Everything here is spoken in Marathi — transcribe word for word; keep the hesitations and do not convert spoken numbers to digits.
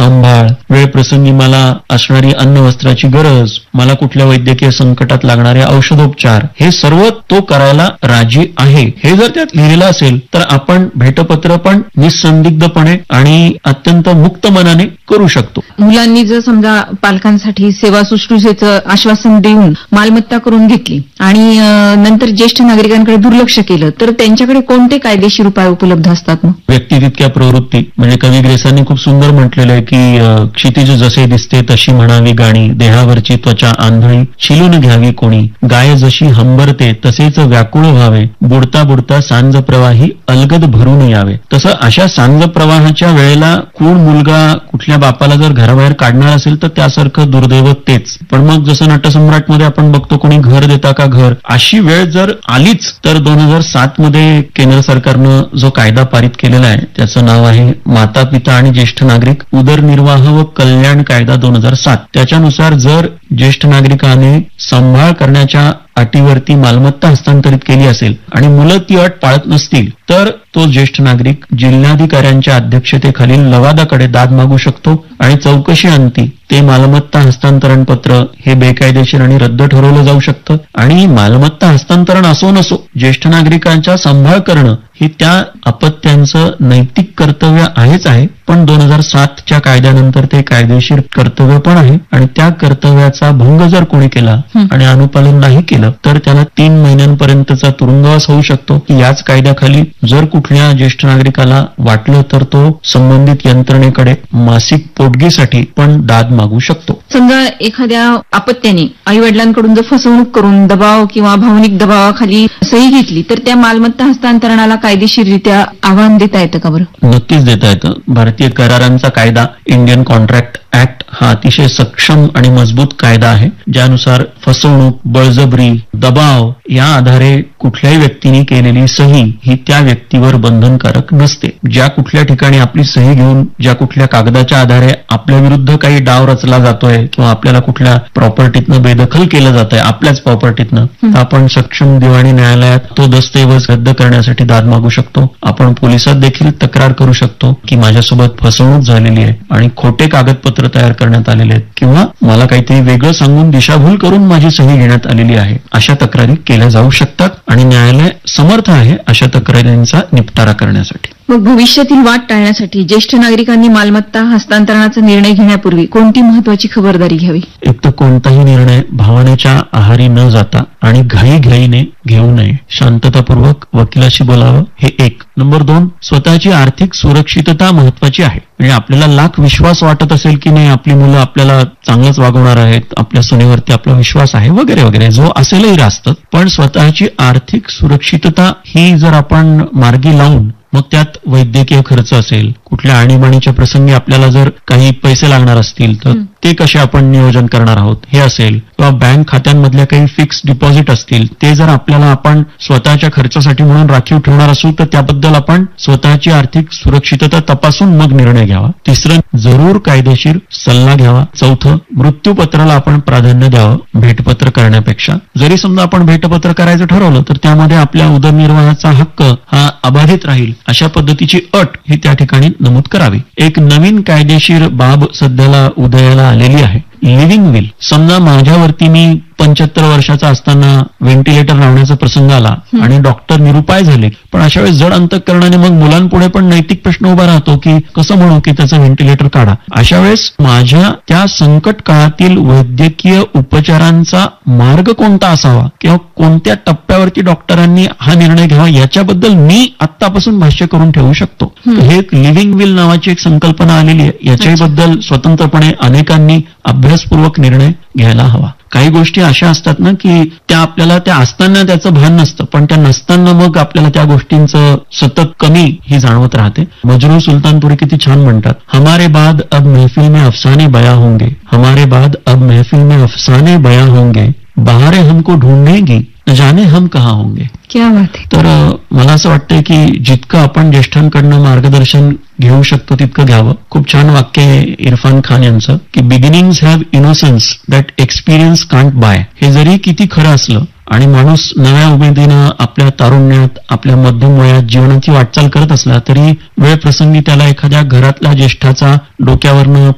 सांभाळ, वेळ प्रसंगी मला असणारी अन्न वस्त्राची गरज, मला कुठल्या वैद्यकीय संकटात लागणारे औषधोपचार, हे सर्व तो करायला राजी आहे. हे जर त्यात लिहिलेलं असेल तर आपण भेटपत्र पण निसंदिग्धपणे आणि अत्यंत मुक्त मनाने करू शकतो. मुलांनी जर समजा पालकांसाठी सेवा शुश्रूषेचं आश्वासन देऊन मालमत्ता करून घेतली आणि नंतर ज्येष्ठ नागरिकांकडे दुर्लक्ष केलं तर त्यांच्याकडे कोणते कायदेशीर उपाय उपलब्ध असतात? मग व्यक्ती तितक्या प्रवृत्ती, म्हणजे कवी ग्रेसांनी खूप सुंदर म्हटलेलं आहे की क्षितिज जसे दिसते तशी म्हणावी गाणी, देहावरची त्वचा आंधळी शिलून घ्यावी कोणी, गाय जशी हंबरते तसेच व्याकुळ व्हावे, बुडता बुडता सांज प्रवाही अलगद भरून यावे. तसं अशा सांज प्रवाहाच्या वेळेला कोण मुलगा कुठल्या बापाला जर घराबाहेर काढणार असेल तर त्यासारखं दुर्दैव तेच. पण मग जसं नटसम्राटमध्ये आपण बघतो कोणी घर देता का घर, अशी वेळ जर आलीच तर दोन हजार सात मध्ये केंद्र सरकारनं जो कायदा पारित केलेला आहे त्याचं नाव आहे माता पिता आणि ज्येष्ठ नागरिक उदरनिर्वाह व कल्याण कायदा दोन हजार सात. त्याच्यानुसार जर ज्येष्ठ नागरिकाने सांभाळ करण्याच्या अटीवरती मालमत्ता हस्तांतरित केली असेल आणि मुलं ती अट पाळत नसतील तर तो ज्येष्ठ नागरिक जिल्हाधिकाऱ्यांच्या अध्यक्षतेखालील लवादाकडे दाद मागू शकतो आणि चौकशी अंती ते मालमत्ता हस्तांतरण पत्र हे बेकायदेशीर आणि रद्द ठरवलं जाऊ शकतं. आणि मालमत्ता हस्तांतरण असो नसो ज्येष्ठ नागरिकांचा सांभाळ करणं हे त्या अपत्यांचं नैतिक कर्तव्य आहेच आहे, पण दोन हजार सातच्या कायद्यानंतर ते कायदेशीर कर्तव्य पण आहे आणि त्या कर्तव्याचा भंग जर कोणी केला आणि अनुपालन नाही केलं तर त्याला तीन महिन्यांपर्यंतचा तुरुंगवास होऊ शकतो. याच कायद्याखाली जर कुठल्या ज्येष्ठ नागरिकाला वाटलं तर तो संबंधित यंत्रणेकडे मासिक पोटगीसाठी पण दाद मागू शकतो. समजा एखाद्या अपत्याने आई वडिलांकडून जर फसवणूक करून दबाव किंवा भावनिक दबावाखाली सही घेतली तर त्या मालमत्ता हस्तांतरणाला कायदेशीररित्या आव्हान देता येतं का? बरं, नक्कीच देता येतं. भारतीय करारांचा कायदा इंडियन कॉन्ट्रॅक्ट ऍक्ट हा अतिशय सक्षम आणि मजबूत कायदा आहे, ज्यानुसार फसवणूक, बळजबरी, दबाव या आधारे कुठल्याही व्यक्तीने केलेली सही ही त्या व्यक्तीवर बंधनकारक नसते. ज्या कुठल्या ठिकाणी आपली सही घेऊन ज्या कुठल्या कागदाच्या आधारे आपल्या विरुद्ध काही डाव रचला जातोय किंवा आपल्याला कुठल्या प्रॉपर्टीतनं बेदखल केलं जात आहे आपल्याच प्रॉपर्टीतनं, तर आपण सक्षम दिवाणी न्यायालयात तो दस्तऐवज रद्द करण्यासाठी दाद मागू शकतो. आपण पोलिसात देखील तक्रार करू शकतो की माझ्यासोबत फसवणूक झालेली आहे आणि खोटे कागदपत्र तयार करण्यात आलेले आहेत किंवा मला काहीतरी वेगळं सांगून दिशाभूल करून माझी सही घेण्यात आलेली आहे. अशा तक्रारी केल्या जाऊ शकतात आणि न्यायालय समर्थ आहे अशा तक्रारींचा निपटारा करण्यासाठी. मग भविष्यातील वाद टाळण्यासाठी ज्येष्ठ नागरिकांनी मालमत्ता हस्तांतरणाचा निर्णय घेण्यापूर्वी कोणती महत्वाची खबरदारी घ्यावी? एक तर कोणताही निर्णय भावनेच्या आहारी न जाता आणि घाईघाईने घेऊ नये. शांततापूर्वक वकिलाशी बोलावं हे एक. नंबर दोन, स्वतःची आर्थिक सुरक्षितता महत्वाची आहे. म्हणजे आपल्याला लाख विश्वास वाटत असेल की नाही आपली मुलं आपल्याला चांगलंच वागवणार आहेत, आपल्या सुनेवरती आपला विश्वास आहे वगैरे वगैरे, जो असेलही रास्त, पण स्वतःची आर्थिक सुरक्षितता ही जर आपण मार्गी लावून मग त्यात वैद्यकीय खर्च असेल, कुठल्या आणीबाणीच्या प्रसंगी आपल्याला जर काही पैसे लागणार असतील तर ते कसे आपण नियोजन करणार आहोत हे असेल, किंवा बँक खात्यांमधल्या काही फिक्स डिपॉझिट असतील ते जर आपल्याला आपण स्वतःच्या खर्चासाठी म्हणून राखीव ठेवणार असू तर त्याबद्दल आपण स्वतःची आर्थिक सुरक्षितता तपासून मग निर्णय घ्यावा. तिसरं, जरूर कायदेशीर सल्ला घ्यावा. चौथं, मृत्यूपत्राला आपण प्राधान्य द्यावं भेटपत्र करण्यापेक्षा. जरी समजा आपण भेटपत्र करायचं ठरवलं तर त्यामध्ये आपल्या उदरनिर्वाहाचा हक्क हा अबाधित राहील अशा पद्धतीची अट ही त्या ठिकाणी नमूद करावी. एक नवीन कायदेशीर बाब सध्याला उदयाला आलेली आहे, लिव्हिंग विल. समजा माझ्यावरती मी पंच्याहत्तर वर्षाचा असताना व्हेंटिलेटर लावण्याचा प्रसंग आला आणि डॉक्टर निरुपाय झाले, पण अशा वेळेस जड अंतःकरणाने मग मुलांपुढे पण नैतिक प्रश्न उभा राहतो की कसं म्हणू की त्याचं व्हेंटिलेटर काढा. अशा वेळेस माझ्या त्या संकट काळातील वैद्यकीय उपचारांचा मार्ग कोणता असावा किंवा कोणत्या टप्प्यावरती डॉक्टरांनी हा निर्णय घ्यावा याच्याबद्दल मी आत्तापासून भाष्य करून ठेवू शकतो. हे एक लिव्हिंग विल नावाची एक संकल्पना आलेली आहे. याच्याबद्दल स्वतंत्रपणे अनेकांनी अभ्यासपूर्वक निर्णय घ्यायला हवा. काही गोष्टी अशा असतात ना की त्या आपल्याला त्या असताना त्याचं भान नसतं, पण त्या नसताना मग आपल्याला त्या गोष्टींचं सतत कमी ही जाणवत राहते. मजनू सुलतानपुरी किती छान म्हणतात, हमारे बाद अब महफिल में अफसाने बया होंगे, हमारे बाद अब महफिल में अफसाने बया होंगे, बहारे हमको ढूंढेंगी न जाने हम कहाँ होंगे. क्या बात आहे. तर मला असं वाटतंय की जितकं आपण ज्येष्ठांकडनं मार्गदर्शन घेऊ शकतो तितकं घ्यावं. खूप छान वाक्य आहे इरफान खान यांचं की beginnings have innocence that experience can't buy. हे जरी किती खरं असलं आणि माणूस नव्या उमेदीनं आपल्या तारुण्यात आपल्या मध्यम वयात जीवनाची वाटचाल करत असला तरी वेळ प्रसंगी त्याला एखाद्या घरातल्या ज्येष्ठाचा डोक्यावरनं